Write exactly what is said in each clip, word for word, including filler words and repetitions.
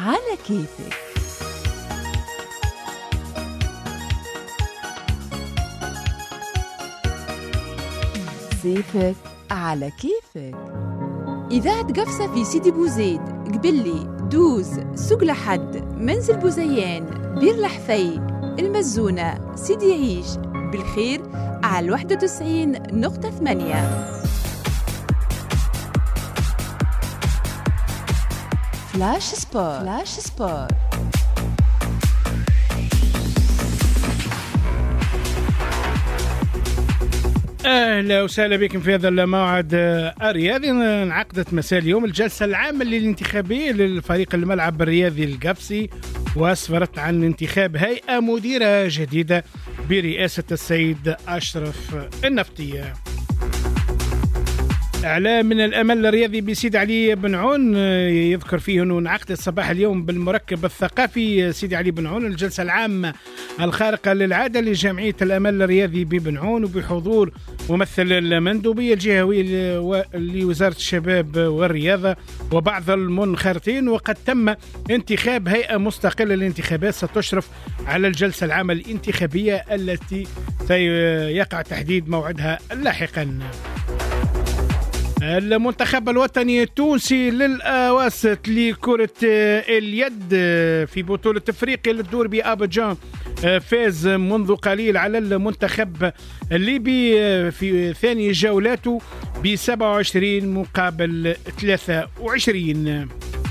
على كيفك. صيفك على كيفك. إذاعة قفصة في سيدي بوزيد، قبلي، دوز، سوق لحد، منزل بوزيان، بير لحفي، المزونة، سيدي عيش، بالخير على الواحدة وتسعين نقطة ثمانية. فلاش سبور. فلاش سبور. اهلا وسهلا بكم في هذا الموعد الرياضي. انعقدت مساء اليوم الجلسه العامه للانتخابيه للفريق الملعب الرياضي القفصي، واسفرت عن انتخاب هيئه مديره جديده برئاسه السيد اشرف النفطي. إعلام من الأمل الرياضي بسيد علي بن عون يذكر فيه أنه انعقدت صباح اليوم بالمركب الثقافي سيدي علي بن عون الجلسة العامة الخارقة للعادة لجمعية الأمل الرياضي ببن عون، وبحضور ممثل المندوبية الجهوية لوزارة الشباب والرياضة وبعض المنخرطين. وقد تم انتخاب هيئة مستقلة للانتخابات ستشرف على الجلسة العامة الانتخابية التي سيقع تحديد موعدها لاحقا. المنتخب الوطني التونسي للأواسط لكرة اليد في بطولة أفريقيا للدور بأبيجان فاز منذ قليل على المنتخب الليبي في ثاني جولاته ب سبعة وعشرين مقابل ثلاثة وعشرين.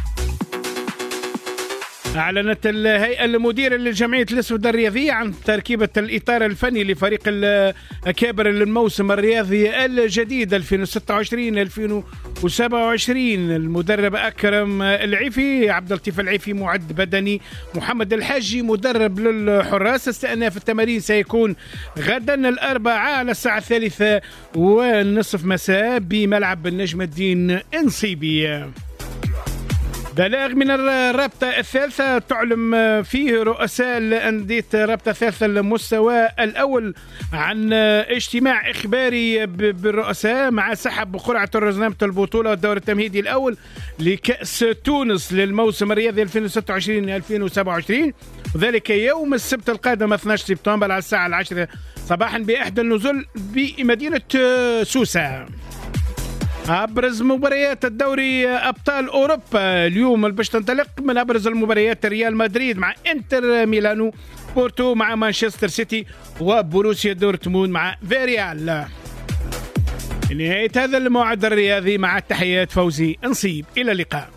أعلنت الهيئة المديرة لجمعية الأسود الرياضية عن تركيبة الإطار الفني لفريق الأكابر للموسم الرياضي الجديد ألفين وستة وعشرين ألفين وسبعة وعشرين. المدرب أكرم العيفي، عبد اللطيف العيفي معد بدني، محمد الحاجي مدرب للحراس. استئناف التمارين سيكون غدا الأربعاء على الساعة الثالثة والنصف مساء بملعب النجم الدين انصيبي. بلاغ من الرابطة الثالثة تعلم فيه رؤساء الأندية الرابطة الثالثة المستوى الأول عن اجتماع إخباري بالرؤساء مع سحب قرعة رزنامة البطولة والدور التمهيدي الأول لكأس تونس للموسم الرياضي ألفين وستة وعشرين ألفين وسبعة وعشرين، وذلك يوم السبت القادم اثني عشر سبتمبر على الساعة العاشرة صباحا بإحدى النزل بمدينة سوسة. أبرز مباريات الدوري أبطال أوروبا اليوم باش تنطلق. من أبرز المباريات ريال مدريد مع إنتر ميلانو، بورتو مع مانشستر سيتي، وبروسيا دورتموند مع فيريال. نهاية هذا الموعد الرياضي مع التحيات فوزي نصيب، إلى اللقاء.